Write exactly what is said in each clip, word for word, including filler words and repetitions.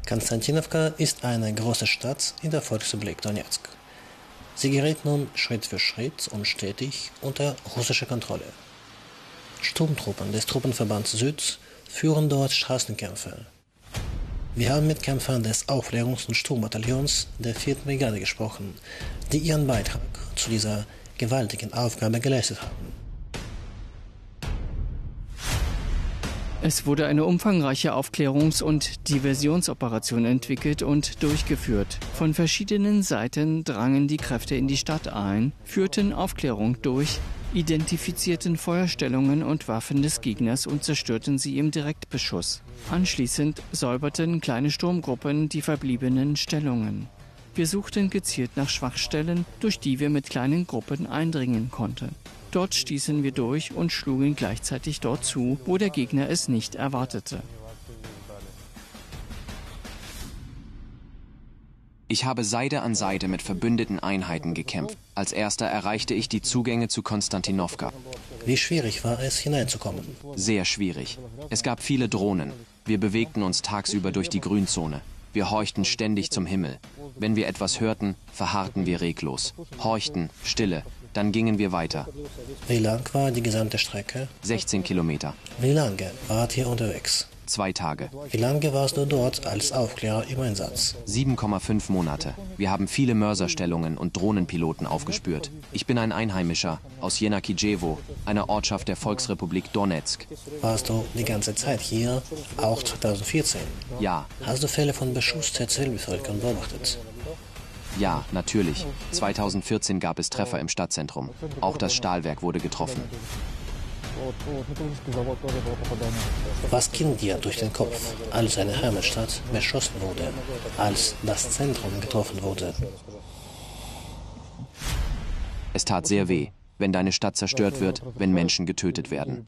Konstantinowka ist eine große Stadt in der Volksrepublik Donezk. Sie gerät nun Schritt für Schritt und stetig unter russische Kontrolle. Sturmtruppen des Truppenverbands Süd führen dort Straßenkämpfe. Wir haben mit Kämpfern des Aufklärungs- und Sturmbataillons der vierten Brigade gesprochen, die ihren Beitrag zu dieser gewaltigen Aufgabe geleistet haben. Es wurde eine umfangreiche Aufklärungs- und Diversionsoperation entwickelt und durchgeführt. Von verschiedenen Seiten drangen die Kräfte in die Stadt ein, führten Aufklärung durch, identifizierten Feuerstellungen und Waffen des Gegners und zerstörten sie im Direktbeschuss. Anschließend säuberten kleine Sturmgruppen die verbliebenen Stellungen. Wir suchten gezielt nach Schwachstellen, durch die wir mit kleinen Gruppen eindringen konnten. Dort stießen wir durch und schlugen gleichzeitig dort zu, wo der Gegner es nicht erwartete. Ich habe Seite an Seite mit verbündeten Einheiten gekämpft. Als erster erreichte ich die Zugänge zu Konstantinowka. Wie schwierig war es, hineinzukommen? Sehr schwierig. Es gab viele Drohnen. Wir bewegten uns tagsüber durch die Grünzone. Wir horchten ständig zum Himmel. Wenn wir etwas hörten, verharrten wir reglos. Horchten, Stille. Dann gingen wir weiter. Wie lang war die gesamte Strecke? sechzehn Kilometer. Wie lange wart ihr unterwegs? Zwei Tage. Wie lange warst du dort als Aufklärer im Einsatz? sieben Komma fünf Monate. Wir haben viele Mörserstellungen und Drohnenpiloten aufgespürt. Ich bin ein Einheimischer aus Jenakijewo, einer Ortschaft der Volksrepublik Donezk. Warst du die ganze Zeit hier, auch zweitausendvierzehn? Ja. Hast du Fälle von Beschuss der Zivilbevölkerung beobachtet? Ja, natürlich. zweitausendvierzehn gab es Treffer im Stadtzentrum. Auch das Stahlwerk wurde getroffen. Was ging dir durch den Kopf, als eine Heimatstadt beschossen wurde, als das Zentrum getroffen wurde? Es tat sehr weh, wenn deine Stadt zerstört wird, wenn Menschen getötet werden.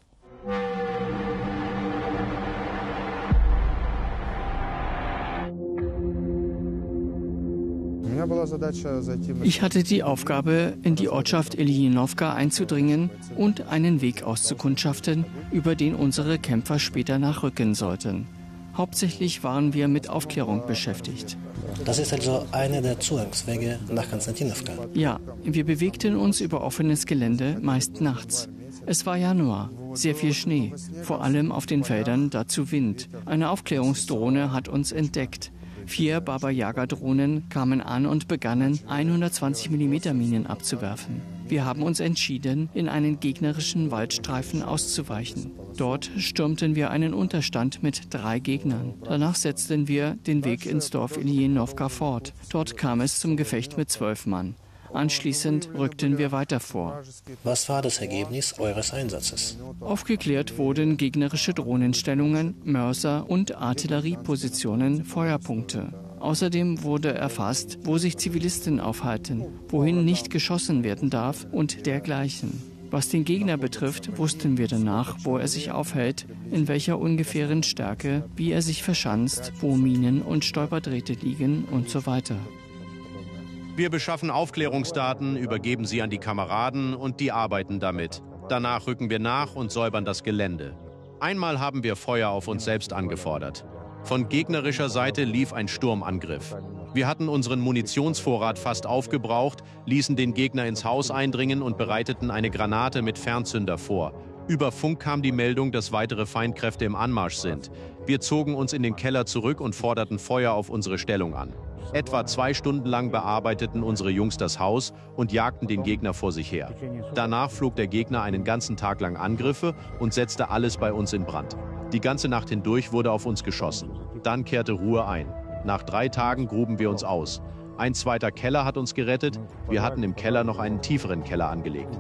Ich hatte die Aufgabe, in die Ortschaft Ilyinovka einzudringen und einen Weg auszukundschaften, über den unsere Kämpfer später nachrücken sollten. Hauptsächlich waren wir mit Aufklärung beschäftigt. Das ist also einer der Zugangswege nach Konstantinowka? Ja, wir bewegten uns über offenes Gelände, meist nachts. Es war Januar, sehr viel Schnee, vor allem auf den Feldern, dazu Wind. Eine Aufklärungsdrohne hat uns entdeckt. Vier Baba-Yaga-Drohnen kamen an und begannen, hundertzwanzig Millimeter Minen abzuwerfen. Wir haben uns entschieden, in einen gegnerischen Waldstreifen auszuweichen. Dort stürmten wir einen Unterstand mit drei Gegnern. Danach setzten wir den Weg ins Dorf Ilyinovka fort. Dort kam es zum Gefecht mit zwölf Mann. Anschließend rückten wir weiter vor. Was war das Ergebnis eures Einsatzes? Aufgeklärt wurden gegnerische Drohnenstellungen, Mörser und Artilleriepositionen, Feuerpunkte. Außerdem wurde erfasst, wo sich Zivilisten aufhalten, wohin nicht geschossen werden darf und dergleichen. Was den Gegner betrifft, wussten wir danach, wo er sich aufhält, in welcher ungefähren Stärke, wie er sich verschanzt, wo Minen und Stolperdrähte liegen und so weiter. Wir beschaffen Aufklärungsdaten, übergeben sie an die Kameraden und die arbeiten damit. Danach rücken wir nach und säubern das Gelände. Einmal haben wir Feuer auf uns selbst angefordert. Von gegnerischer Seite lief ein Sturmangriff. Wir hatten unseren Munitionsvorrat fast aufgebraucht, ließen den Gegner ins Haus eindringen und bereiteten eine Granate mit Fernzünder vor. Über Funk kam die Meldung, dass weitere Feindkräfte im Anmarsch sind. Wir zogen uns in den Keller zurück und forderten Feuer auf unsere Stellung an. Etwa zwei Stunden lang bearbeiteten unsere Jungs das Haus und jagten den Gegner vor sich her. Danach flog der Gegner einen ganzen Tag lang Angriffe und setzte alles bei uns in Brand. Die ganze Nacht hindurch wurde auf uns geschossen. Dann kehrte Ruhe ein. Nach drei Tagen gruben wir uns aus. Ein zweiter Keller hat uns gerettet. Wir hatten im Keller noch einen tieferen Keller angelegt.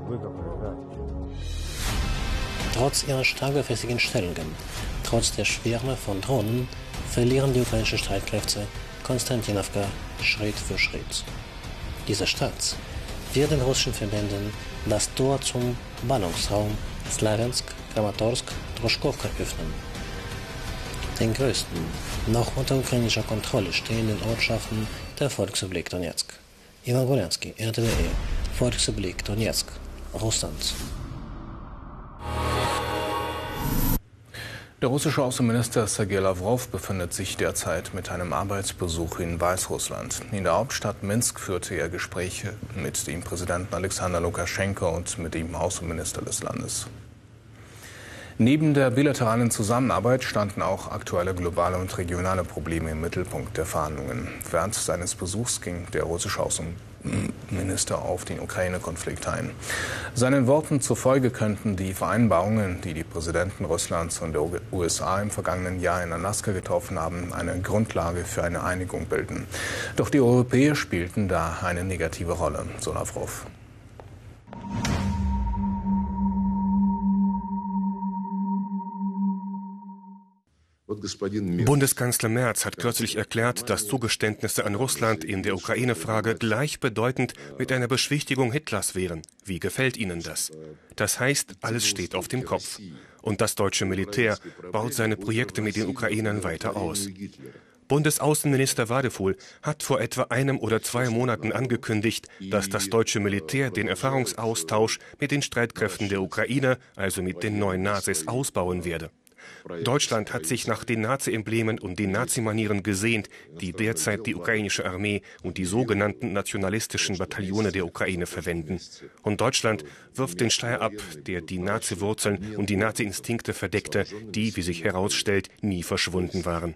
Trotz ihrer stark befestigten Stellungen, trotz der Schwärme von Drohnen, verlieren die ukrainischen Streitkräfte Konstantinowka Schritt für Schritt. Diese Stadt wird den russischen Verbänden das Tor zum Ballungsraum Slawiansk, Kramatorsk, Droschkowka öffnen. Den größten, noch unter ukrainischer Kontrolle stehenden Ortschaften der Volksrepublik Donezk. Ivan Wolanski, R T D E, Volksrepublik Donezk, Russland. Der russische Außenminister Sergei Lawrow befindet sich derzeit mit einem Arbeitsbesuch in Weißrussland. In der Hauptstadt Minsk führte er Gespräche mit dem Präsidenten Alexander Lukaschenka und mit dem Außenminister des Landes. Neben der bilateralen Zusammenarbeit standen auch aktuelle globale und regionale Probleme im Mittelpunkt der Verhandlungen. Während seines Besuchs ging der russische Außenminister auf den Ukraine-Konflikt ein. Seinen Worten zufolge könnten die Vereinbarungen, die die Präsidenten Russlands und der U S A im vergangenen Jahr in Alaska getroffen haben, eine Grundlage für eine Einigung bilden. Doch die Europäer spielten da eine negative Rolle, so Lawrow. Bundeskanzler Merz hat kürzlich erklärt, dass Zugeständnisse an Russland in der Ukraine-Frage gleichbedeutend mit einer Beschwichtigung Hitlers wären. Wie gefällt Ihnen das? Das heißt, alles steht auf dem Kopf. Und das deutsche Militär baut seine Projekte mit den Ukrainern weiter aus. Bundesaußenminister Wadefuhl hat vor etwa einem oder zwei Monaten angekündigt, dass das deutsche Militär den Erfahrungsaustausch mit den Streitkräften der Ukraine, also mit den neuen Nazis, ausbauen werde. Deutschland hat sich nach den Nazi-Emblemen und den Nazi-Manieren gesehnt, die derzeit die ukrainische Armee und die sogenannten nationalistischen Bataillone der Ukraine verwenden. Und Deutschland wirft den Schleier ab, der die Nazi-Wurzeln und die Nazi-Instinkte verdeckte, die, wie sich herausstellt, nie verschwunden waren.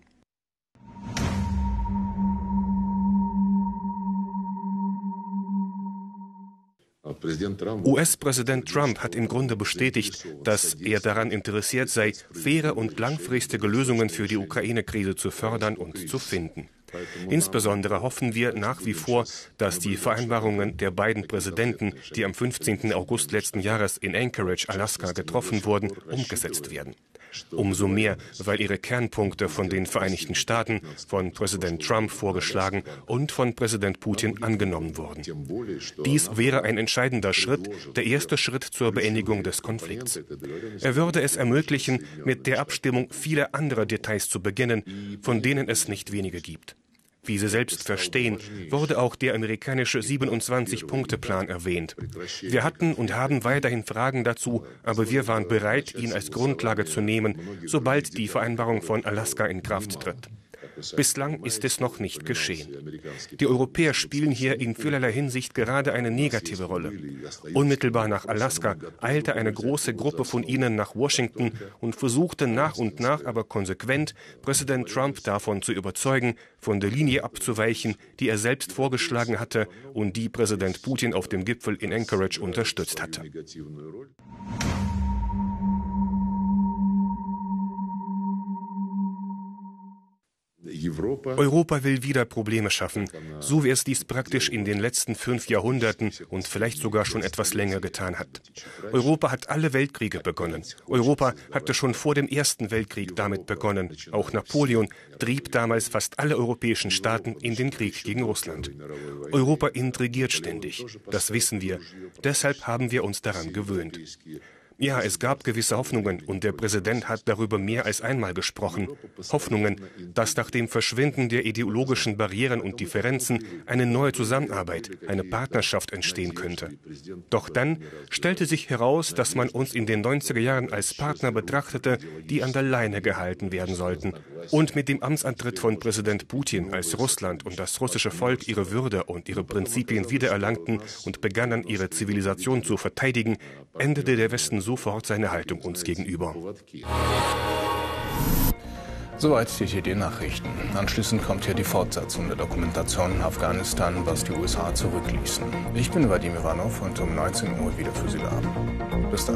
U S-Präsident Trump hat im Grunde bestätigt, dass er daran interessiert sei, faire und langfristige Lösungen für die Ukraine-Krise zu fördern und zu finden. Insbesondere hoffen wir nach wie vor, dass die Vereinbarungen der beiden Präsidenten, die am fünfzehnten August letzten Jahres in Anchorage, Alaska, getroffen wurden, umgesetzt werden. Umso mehr, weil ihre Kernpunkte von den Vereinigten Staaten, von Präsident Trump vorgeschlagen und von Präsident Putin angenommen wurden. Dies wäre ein entscheidender Schritt, der erste Schritt zur Beendigung des Konflikts. Er würde es ermöglichen, mit der Abstimmung vieler anderer Details zu beginnen, von denen es nicht wenige gibt. Wie Sie selbst verstehen, wurde auch der amerikanische siebenundzwanzig-Punkte-Plan erwähnt. Wir hatten und haben weiterhin Fragen dazu, aber wir waren bereit, ihn als Grundlage zu nehmen, sobald die Vereinbarung von Alaska in Kraft tritt. Bislang ist es noch nicht geschehen. Die Europäer spielen hier in vielerlei Hinsicht gerade eine negative Rolle. Unmittelbar nach Alaska eilte eine große Gruppe von ihnen nach Washington und versuchte nach und nach, aber konsequent, Präsident Trump davon zu überzeugen, von der Linie abzuweichen, die er selbst vorgeschlagen hatte und die Präsident Putin auf dem Gipfel in Anchorage unterstützt hatte. Europa will wieder Probleme schaffen, so wie es dies praktisch in den letzten fünf Jahrhunderten und vielleicht sogar schon etwas länger getan hat. Europa hat alle Weltkriege begonnen. Europa hatte schon vor dem Ersten Weltkrieg damit begonnen. Auch Napoleon trieb damals fast alle europäischen Staaten in den Krieg gegen Russland. Europa intrigiert ständig, das wissen wir. Deshalb haben wir uns daran gewöhnt. Ja, es gab gewisse Hoffnungen und der Präsident hat darüber mehr als einmal gesprochen. Hoffnungen, dass nach dem Verschwinden der ideologischen Barrieren und Differenzen eine neue Zusammenarbeit, eine Partnerschaft entstehen könnte. Doch dann stellte sich heraus, dass man uns in den neunziger Jahren als Partner betrachtete, die an der Leine gehalten werden sollten. Und mit dem Amtsantritt von Präsident Putin, als Russland und das russische Volk ihre Würde und ihre Prinzipien wiedererlangten und begannen, ihre Zivilisation zu verteidigen, endete der Westen sofort seine Haltung uns gegenüber. Soweit die T D-Nachrichten. Anschließend kommt hier die Fortsetzung der Dokumentation Afghanistan, was die U S A zurückließen. Ich bin Vadim Ivanov und um neunzehn Uhr wieder für Sie da. Bis dann.